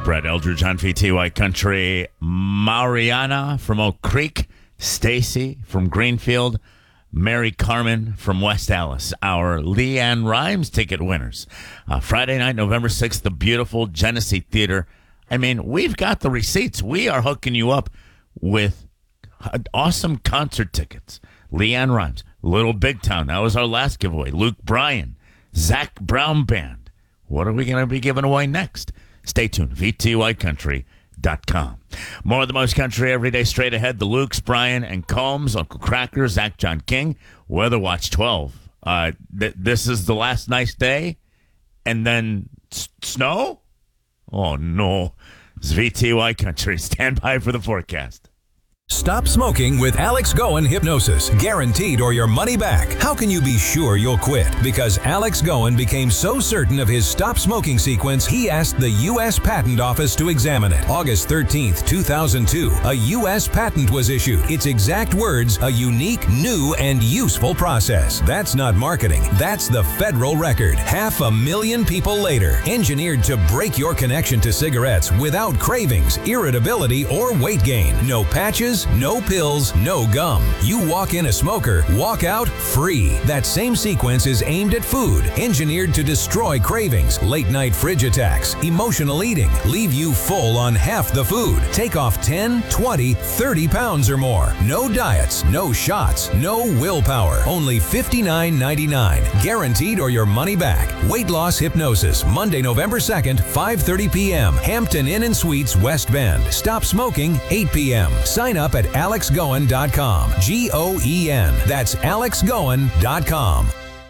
Brett Eldridge on VTY Country. Mariana from Oak Creek. Stacy from Greenfield. Mary Carmen from West Allis. Our Leanne Rhymes ticket winners. Friday night, November 6th, the beautiful Genesee Theater. I mean, we've got the receipts. We are hooking you up with awesome concert tickets. Leanne Rhymes. Little Big Town. That was our last giveaway. Luke Bryan. Zach Brown Band. What are we going to be giving away next? Stay tuned. VTYCountry.com. More of the most country every day straight ahead. The Lukes, Brian, and Combs, Uncle Cracker, Zach John King. Weather Watch 12. This is the last nice day. And then snow? Oh, no. It's VTY Country. Stand by for the forecast. Stop smoking with Alex Goen Hypnosis. Guaranteed or your money back. How can you be sure you'll quit? Because Alex Goen became so certain of his stop smoking sequence, he asked the U.S. Patent Office to examine it. August 13th, 2002, a U.S. patent was issued. Its exact words, a unique, new, and useful process. That's not marketing. That's the federal record. 500,000 people later. Engineered to break your connection to cigarettes without cravings, irritability, or weight gain. No patches, no pills, no gum. You walk in a smoker, walk out free. That same sequence is aimed at food, engineered to destroy cravings, late night fridge attacks, emotional eating, leave you full on half the food, take off 10, 20, 30 pounds or more. No diets, no shots, no willpower. Only $59.99. Guaranteed or your money back. Weight loss hypnosis, Monday, November 2nd, 5:30 p.m. Hampton Inn and Suites, West Bend. Stop smoking, 8 p.m. Sign up at alexgoen.com. Goen. That's alexgoen.com.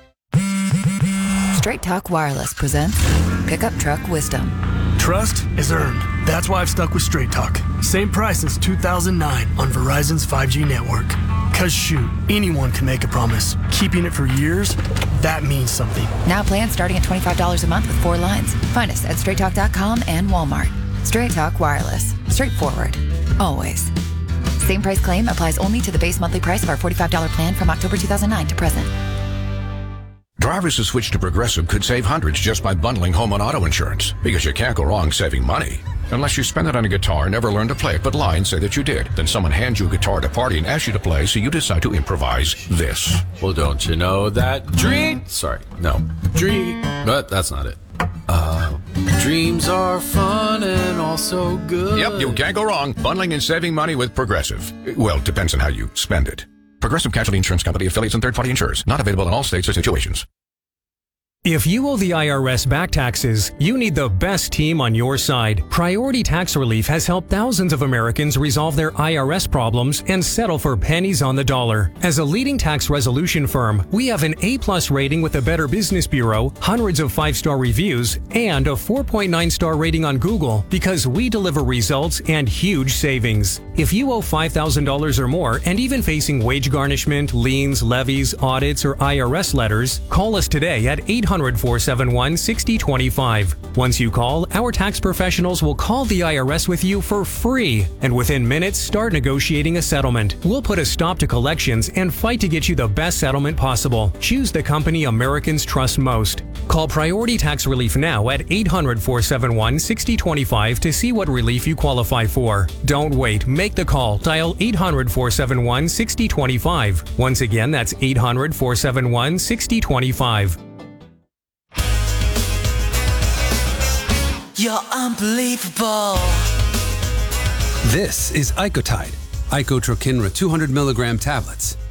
Straight Talk Wireless presents Pickup Truck Wisdom. Trust is earned. That's why I've stuck with Straight Talk. Same price since 2009 on Verizon's 5G network. Cause shoot, anyone can make a promise. Keeping it for years, that means something. Now plans starting at $25 a month with 4 lines. Find us at straighttalk.com and Walmart. Straight Talk Wireless. Straightforward. Always. Same price claim applies only to the base monthly price of our $45 plan from October 2009 to present. Drivers who switch to Progressive could save hundreds just by bundling home and auto insurance, because you can't go wrong saving money. Unless you spend it on a guitar, never learn to play it, but lie and say that you did. Then someone hands you a guitar at a party and asks you to play, so you decide to improvise this. Well, don't you know that dream... But that's not it. Dreams are fun and also good. Yep, you can't go wrong. Bundling and saving money with Progressive. Well, it depends on how you spend it. Progressive Casualty Insurance Company, affiliates, and third-party insurers. Not available in all states or situations. If you owe the IRS back taxes, you need the best team on your side. Priority Tax Relief has helped thousands of Americans resolve their IRS problems and settle for pennies on the dollar. As a leading tax resolution firm, we have an A+ rating with the Better Business Bureau, hundreds of 5-star reviews, and a 4.9-star rating on Google because we deliver results and huge savings. If you owe $5,000 or more and even facing wage garnishment, liens, levies, audits, or IRS letters, call us today at 800-471-6025. Once you call, our tax professionals will call the IRS with you for free, and within minutes start negotiating a settlement. We'll put a stop to collections and fight to get you the best settlement possible. Choose the company Americans trust most. Call Priority Tax Relief now at 800-471-6025 to see what relief you qualify for. Don't wait. Make the call. Dial 800-471-6025. Once again, that's 800-471-6025. You're unbelievable. This is Icotide, Icotrokinra 200 milligram tablets.